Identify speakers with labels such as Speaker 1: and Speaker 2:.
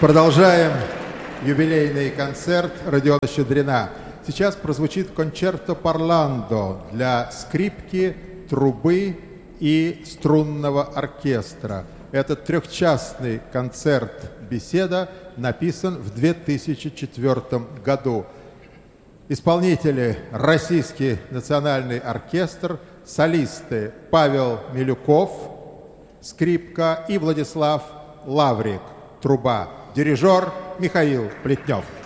Speaker 1: Продолжаем юбилейный концерт Родиона Щедрина. Сейчас прозвучит кончерто парландо для скрипки, трубы и струнного оркестра. Этот трехчастный концерт-беседа написан в 2004 году. Исполнители – Российский национальный оркестр, солисты Павел Милюков, скрипка, и Владислав Лаврик, труба. Дирижер Михаил Плетнев.